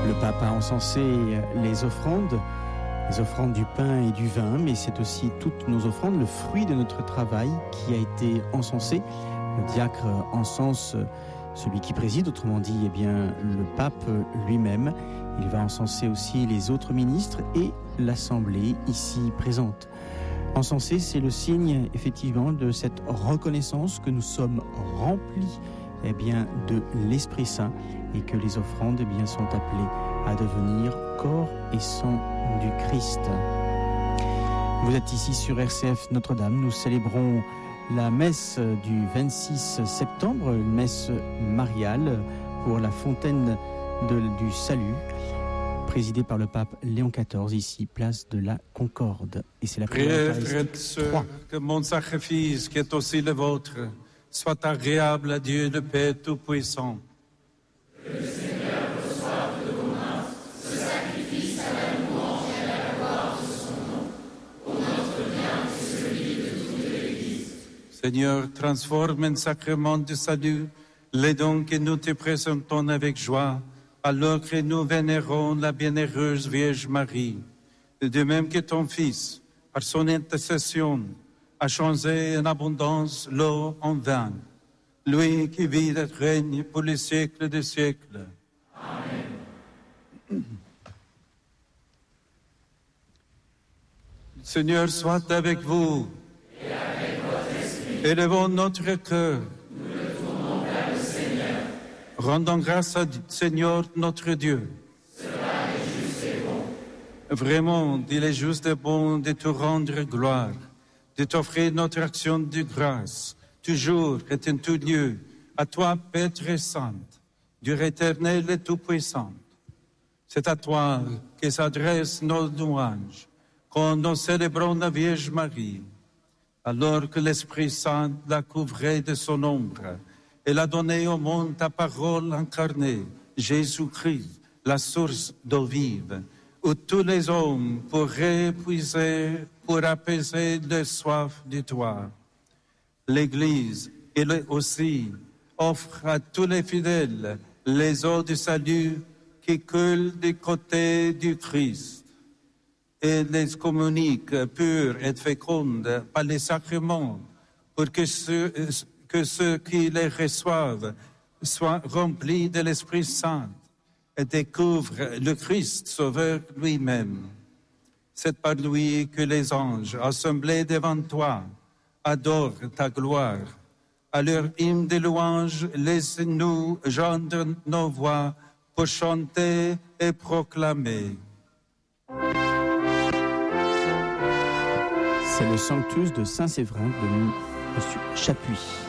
Le pape a encensé les offrandes du pain et du vin, mais c'est aussi toutes nos offrandes, le fruit de notre travail qui a été encensé. Le diacre encense celui qui préside, autrement dit, le pape lui-même. Il va encenser aussi les autres ministres et l'Assemblée ici présente. Encenser, c'est le signe effectivement de cette reconnaissance que nous sommes remplis de l'Esprit Saint et que les offrandes sont appelées à devenir corps et sang du Christ. Vous êtes ici sur RCF Notre-Dame. Nous célébrons la messe du 26 septembre, une messe mariale pour la fontaine du salut, présidée par le pape Léon XIV, ici, place de la Concorde. Et c'est la prière eucharistique 3. Que mon sacrifice, qui est aussi le vôtre, soit agréable à Dieu le Père Tout-Puissant. Que le Seigneur reçoive de vos mains ce sacrifice à la louange et à la gloire de son nom, pour notre bien et celui de toute l'Église. Seigneur, transforme en sacrement de salut les dons que nous te présentons avec joie, alors que nous vénérons la bienheureuse Vierge Marie. De même que ton Fils, par son intercession, a changé en abondance l'eau en vin. Lui qui vit et règne pour les siècles des siècles. Amen. Le Seigneur soit avec vous. Et avec votre esprit. Élevons notre cœur. Nous le tournons vers le Seigneur. Rendons grâce à Seigneur notre Dieu. Cela est juste et bon. Vraiment, il est juste et bon de te rendre gloire, de t'offrir notre action de grâce, toujours et en tout lieu, à toi, Père très sainte, Dieu éternel et tout-puissant. C'est à toi que s'adressent nos louanges, quand nous célébrons la Vierge Marie, alors que l'Esprit Saint l'a couvrée de son ombre, et l'a donné au monde ta parole incarnée, Jésus-Christ, la source d'eau vive, où tous les hommes pourraient puiser pour apaiser leur soif de toi. L'Église, elle aussi, offre à tous les fidèles les eaux du salut qui coulent du côté du Christ et les communique pures et fécondes par les sacrements pour que ceux qui les reçoivent soient remplis de l'Esprit Saint et découvrent le Christ Sauveur lui-même. C'est par lui que les anges, assemblés devant toi, adorent ta gloire. À leur hymne de louange, laisse-nous joindre nos voix pour chanter et proclamer. C'est le Sanctus de Saint-Séverin de M. Chapuis.